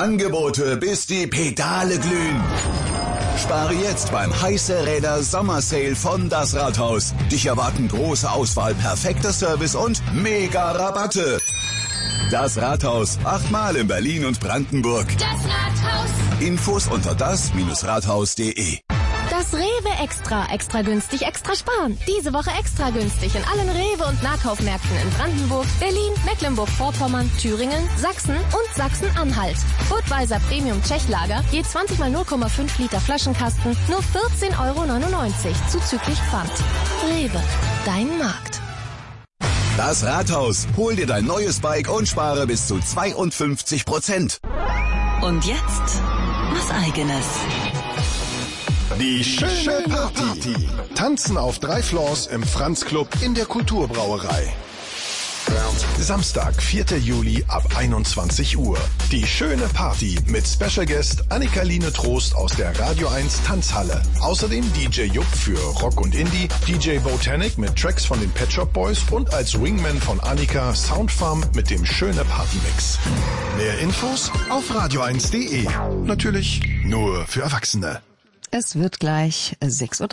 Angebote, bis die Pedale glühen. Spare jetzt beim Heiße Räder Sommersale von Das Rathaus. Dich erwarten große Auswahl, perfekter Service und mega Rabatte. Das Rathaus, 8-mal in Berlin und Brandenburg. Das Rathaus. Infos unter das-rathaus.de. Das Rewe Extra. Extra günstig, extra sparen. Diese Woche extra günstig in allen Rewe- und Nahkaufmärkten in Brandenburg, Berlin, Mecklenburg-Vorpommern, Thüringen, Sachsen und Sachsen-Anhalt. Budweiser Premium Tschechlager, je 20 mal 0,5 Liter Flaschenkasten, nur 14,99 € zuzüglich Pfand. Rewe, dein Markt. Das Rathaus. Hol dir dein neues Bike und spare bis zu 52%. Und jetzt was Eigenes. Die schöne Party. Tanzen auf 3 Floors im Franz Club in der Kulturbrauerei. Samstag, 4. Juli ab 21 Uhr. Die schöne Party mit Special Guest Annika-Line Trost aus der Radio 1 Tanzhalle. Außerdem DJ Jupp für Rock und Indie, DJ Botanic mit Tracks von den Pet Shop Boys und als Wingman von Annika Soundfarm mit dem schöne Party-Mix. Mehr Infos auf radio1.de. Natürlich nur für Erwachsene. Es wird gleich 6:30 Uhr.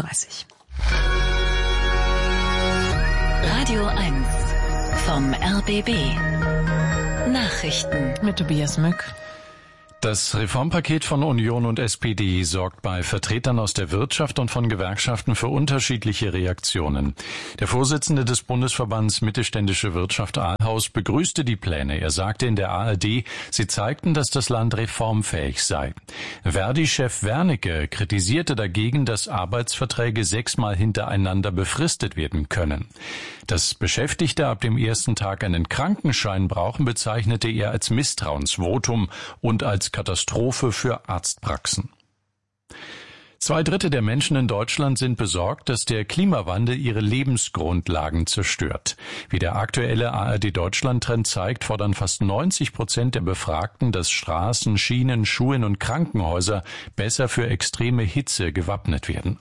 Radio 1 vom RBB. Nachrichten Mit Tobias Mück. Das Reformpaket von Union und SPD sorgt bei Vertretern aus der Wirtschaft und von Gewerkschaften für unterschiedliche Reaktionen. Der Vorsitzende des Bundesverbands Mittelständische Wirtschaft Ahlhaus begrüßte die Pläne. Er sagte in der ARD, sie zeigten, dass das Land reformfähig sei. Verdi-Chef Wernicke kritisierte dagegen, dass Arbeitsverträge 6-mal hintereinander befristet werden können. Dass Beschäftigte ab dem ersten Tag einen Krankenschein brauchen, bezeichnete er als Misstrauensvotum und als Katastrophe für Arztpraxen. 2/3 der Menschen in Deutschland sind besorgt, dass der Klimawandel ihre Lebensgrundlagen zerstört. Wie der aktuelle ARD-Deutschland-Trend zeigt, fordern fast 90% der Befragten, dass Straßen, Schienen, Schulen und Krankenhäuser besser für extreme Hitze gewappnet werden.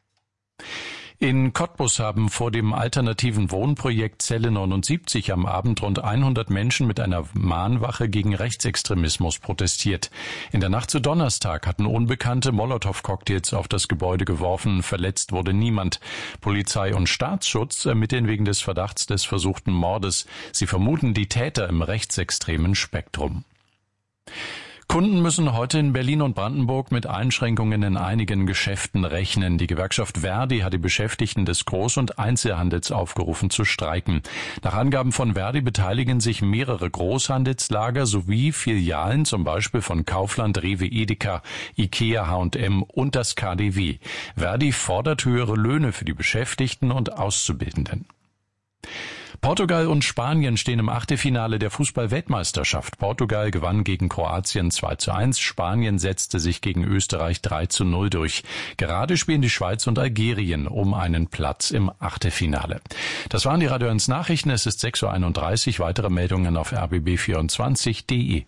In Cottbus haben vor dem alternativen Wohnprojekt Zelle 79 am Abend rund 100 Menschen mit einer Mahnwache gegen Rechtsextremismus protestiert. In der Nacht zu Donnerstag hatten Unbekannte Molotow-Cocktails auf das Gebäude geworfen. Verletzt wurde niemand. Polizei und Staatsschutz ermitteln wegen des Verdachts des versuchten Mordes. Sie vermuten die Täter im rechtsextremen Spektrum. Kunden müssen heute in Berlin und Brandenburg mit Einschränkungen in einigen Geschäften rechnen. Die Gewerkschaft Verdi hat die Beschäftigten des Groß- und Einzelhandels aufgerufen zu streiken. Nach Angaben von Verdi beteiligen sich mehrere Großhandelslager sowie Filialen, zum Beispiel von Kaufland, Rewe, Edeka, Ikea, H&M und das KaDeWe. Verdi fordert höhere Löhne für die Beschäftigten und Auszubildenden. Portugal und Spanien stehen im Achtelfinale der Fußball-Weltmeisterschaft. Portugal gewann gegen Kroatien 2:1, Spanien setzte sich gegen Österreich 3:0 durch. Gerade spielen die Schweiz und Algerien um einen Platz im Achtelfinale. Das waren die Radio 1 Nachrichten, es ist 6:31 Uhr, weitere Meldungen auf rbb24.de.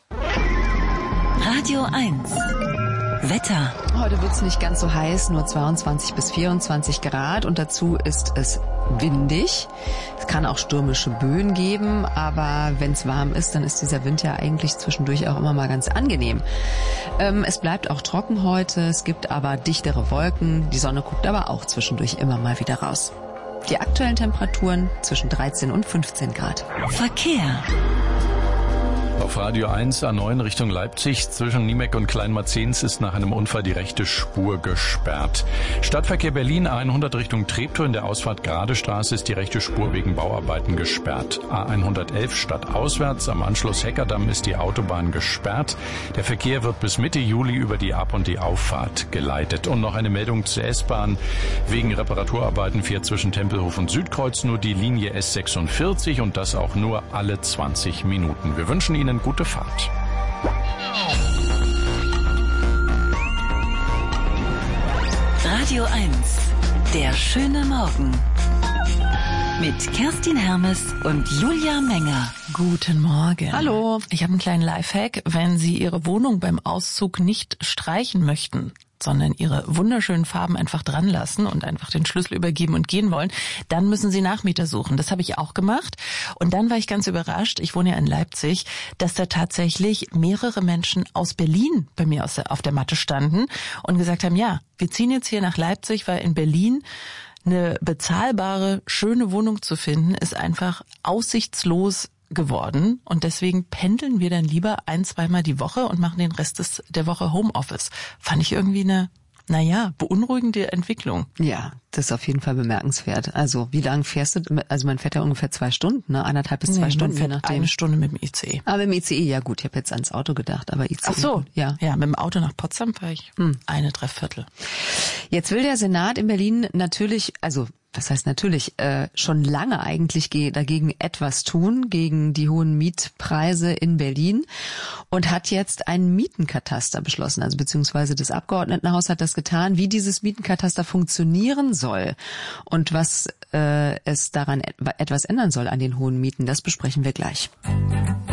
Radio 1 Wetter. Heute wird es nicht ganz so heiß, nur 22 bis 24 Grad und dazu ist es windig. Es kann auch stürmische Böen geben, aber wenn es warm ist, dann ist dieser Wind ja eigentlich zwischendurch auch immer mal ganz angenehm. Es bleibt auch trocken heute, es gibt aber dichtere Wolken, die Sonne guckt aber auch zwischendurch immer mal wieder raus. Die aktuellen Temperaturen zwischen 13 und 15 Grad. Verkehr. Auf Radio 1 A9 Richtung Leipzig zwischen Niemeck und Kleinmarzens ist nach einem Unfall die rechte Spur gesperrt. Stadtverkehr Berlin A100 Richtung Treptow in der Ausfahrt Gradestraße ist die rechte Spur wegen Bauarbeiten gesperrt. A111 stadtauswärts am Anschluss Heckerdamm ist die Autobahn gesperrt. Der Verkehr wird bis Mitte Juli über die Ab- und die Auffahrt geleitet. Und noch eine Meldung zur S-Bahn. Wegen Reparaturarbeiten fährt zwischen Tempelhof und Südkreuz nur die Linie S46 und das auch nur alle 20 Minuten. Wir wünschen Ihnen gute Fahrt. Radio 1, der schöne Morgen. Mit Kerstin Hermes und Julia Menger. Guten Morgen. Hallo. Ich habe einen kleinen Lifehack. Wenn Sie Ihre Wohnung beim Auszug nicht streichen möchten, sondern ihre wunderschönen Farben einfach dran lassen und einfach den Schlüssel übergeben und gehen wollen, dann müssen sie Nachmieter suchen. Das habe ich auch gemacht. Und dann war ich ganz überrascht, ich wohne ja in Leipzig, dass da tatsächlich mehrere Menschen aus Berlin bei mir auf der Matte standen und gesagt haben, ja, wir ziehen jetzt hier nach Leipzig, weil in Berlin eine bezahlbare, schöne Wohnung zu finden, ist einfach aussichtslos geworden. Und deswegen pendeln wir dann lieber 1-2 Mal die Woche und machen den Rest der Woche Homeoffice. Fand ich irgendwie eine, beunruhigende Entwicklung. Ja, das ist auf jeden Fall bemerkenswert. Also wie lange fährst du? Also man fährt ja ungefähr 2 Stunden, ne? 1,5 bis 2 Stunden. Man fährt 1 Stunde mit dem ICE. Aber im ICE, ja gut, ich habe jetzt ans Auto gedacht, aber ICE. Ach so, ja. Ja, mit dem Auto nach Potsdam fahre ich 1,75. Jetzt will der Senat in Berlin natürlich, also was heißt natürlich, schon lange eigentlich dagegen etwas tun, gegen die hohen Mietpreise in Berlin und hat jetzt einen Mietenkataster beschlossen, also beziehungsweise das Abgeordnetenhaus hat das getan, wie dieses Mietenkataster funktionieren soll und was es daran etwas ändern soll an den hohen Mieten, das besprechen wir gleich.